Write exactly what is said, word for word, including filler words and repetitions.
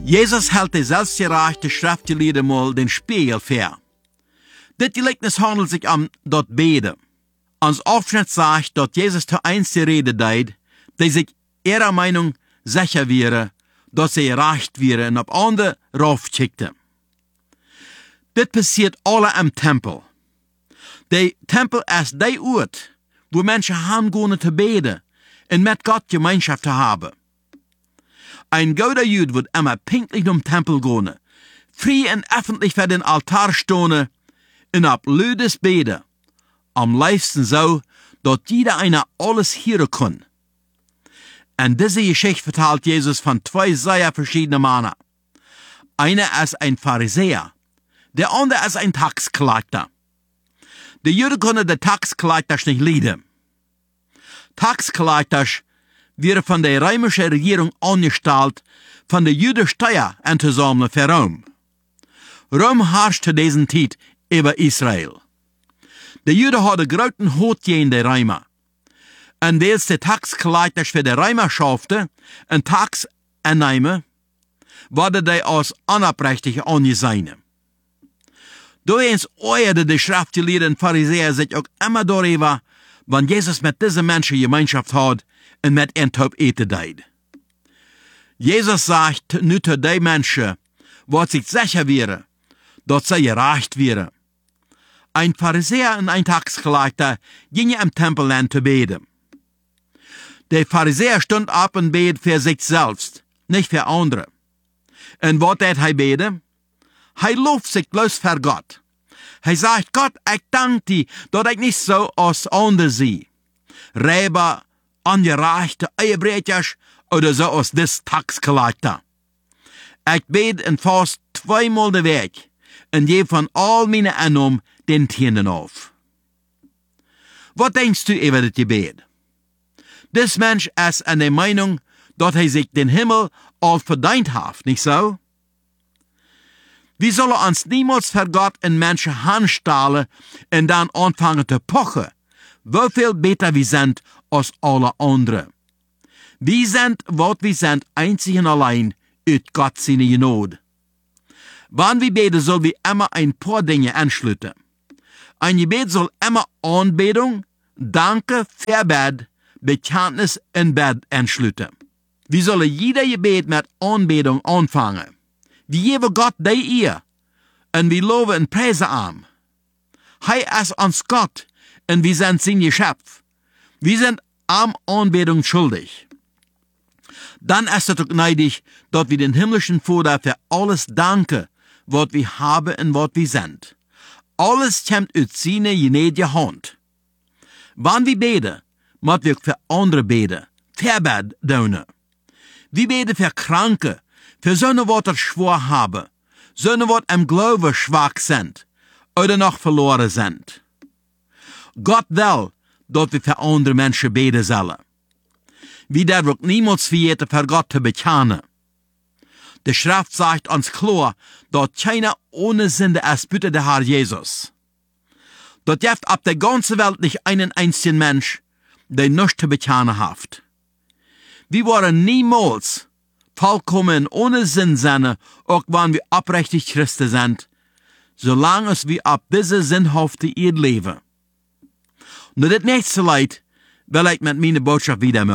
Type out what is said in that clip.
Jesus hält die selbstgerechte Schriftgelehrte mal den Spiegel vor. Dit Gleichnis handelt sich um dort Bede. Ons Aufschnitt sagt, dass Jesus zu eins die Rede deed, die sich ihrer Meinung sicher wäre, dass sie gerecht wäre und auf andere raufschickte. Dit passiert alle im Tempel. Der Tempel ist der Ort, wo Menschen hingehen zu beten und mit Gott Gemeinschaft zu haben. Ein guter Jude wird immer pünktlich zum Tempel gehen, frei und öffentlich vor den Altar stehen und ab Lüdes beten. Am liebsten so, dass jeder einer alles hören kann. Und diese Geschichte vertelt Jesus von zwei sehr verschiedenen Männern. Einer ist ein Pharisäer, der andere ist ein Taxkleiter. Die Juden können die Taxkleiter nicht leiden. Taxkleiter werden von der römischen Regierung angestellt, von der Juden Steuer einzusammeln für Rom. Rom herrscht zu dieser Zeit über Israel. Die Juden hadden großen Hut gegen die Römer. Und weil die Taxkleiter für die Römer schafften, ein Tax annehmen, werden die als unabrechtig angesehen. Doens äußerte die Schriftgelehrten und Pharisäer sich auch immer darüber, wenn Jesus mit diesen Menschen Gemeinschaft hat und mit ihnen taub eten deed. Jesus sagt nu zu den Menschen, was sich sicher wäre, dass sie gerecht wäre. Ein Pharisäer und ein Taxkleiter gingen im Tempel an zu beten. Der Pharisäer stund ab und bet für sich selbst, nicht für andere. Und was hat er beten? Er lobt sich bloß für Gott. Er sagt, Gott, ich danke dir, dass ich nicht so als andere sehe. Räber, angereichte Ehebrechers oder so als das Taxkleiter. Ich bete in fast zweimal der Weg und gebe von all meinen Einnahmen den Tienden auf. Was denkst du über das Gebet? Das Mensch ist an der Meinung, dass er sich den Himmel all verdient hat, nicht so? Wir sollen uns niemals für Gott in Menschen handstellen und dann anfangen zu pochen, wie viel besser wir sind als alle anderen. Wir sind, was wir sind, einzig und allein aus Gott seine Gnade. Wenn wir beten, sollen wir immer ein paar Dinge anschließen. Ein Gebet soll immer Anbetung, Danke, Verbet, Bekenntnis und Bett anschließen. Wir sollen jeder Gebet mit Anbetung anfangen. Wir geben Gott die Ehre und wir loben und preisen ihn. Er ist uns Gott und wir sind sein Geschöpf. Wir sind ihm Anbetung schuldig. Dann ist es auch neidig, dass wir den himmlischen Vater für alles danken, was wir haben und was wir sind. Alles kommt aus seiner gnädigen Hand. Wenn wir beten, müssen wir für andere beten, Verbet tun. Wir beten für Kranke, für solche, die das schwer haben, solche, die im Glauben schwach sind oder noch verloren sind. Gott will, dass wir für andere Menschen beten sollen. Wir dürfen auch niemals vergeten, für Gott zu bekennen. Die Schrift sagt uns klar, dass keiner ohne Sünde ist, bitte der Herr Jesus. Dort gibt auf der ganzen Welt nicht einen einzigen Mensch, der nichts zu bekennen hat. Wir waren niemals vollkommen ohne Sinn sein, auch wenn wir aufrichtig Christen sind, solange es wir auf diese sinnhafte Erde leben. Nur das nächste Leid will ich mit meiner Botschaft wieder machen.